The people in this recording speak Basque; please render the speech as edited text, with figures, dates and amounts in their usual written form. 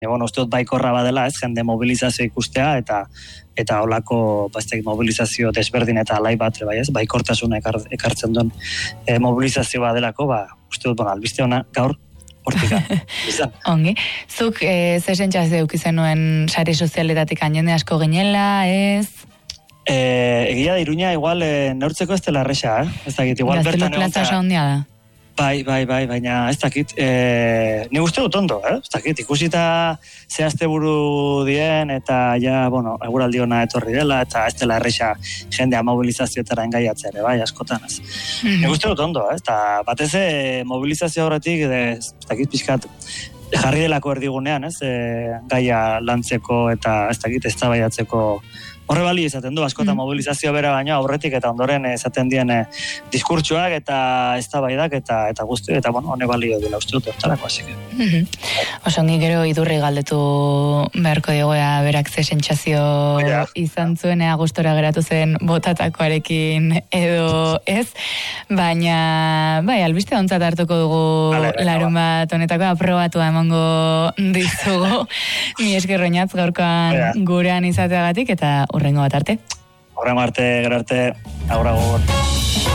bueno, uste dut baikorra badela, ez, jende mobilizazio ikustea, eta holako mobilizazio desberdin eta alai bat, bai ez, baikortasuna ekartzen duen mobilizazio badelako, uste dut, albiste ona gaur, hortika, izan. Ongi. Zuk ze sentsazio eduki zenuen sare sozialetatik jende asko ginela, ez? Egia da, Iruña igual neurtzeko ez dela erresa, ez dakit, igual bertan egon. Plaza handia da. Bai, baina ez dakit, ni uste dut ondo, ez dakit, ikusita ze asteburu dien, eta ja, bueno, eguraldi ona etorri dela, eta ez dela erresa jendea mobilizazioetara engaiatzea ere, bai, askotan, ez. Ni uste dut ondo, eta batez mobilizazio horretik, ez dakit pixkat, jarri delako erdigunean, ez, gaia lantzeko eta ez dakit, eztabaidatzeko horre bali izaten du, askotan mobilizazio bera baino aurretik eta ondoren esaten dien diskurtsoak eta eztabaidak eta guzti, eta bueno, hone balio dela uste dut hortarako, así que. Osongi gero idurri galdetu beharko diogoa berak ze sentsazio izan zuen, gustora geratu zen botatakoarekin edo ez, baina bai, albiste ontzat hartuko dugu larun bat honetako aprobatua emango dizugu. Mi esker Oñatz gaurkoan gurean izateagatik eta hurrengo bat arte. Hurrengo arte, gero arte, agur.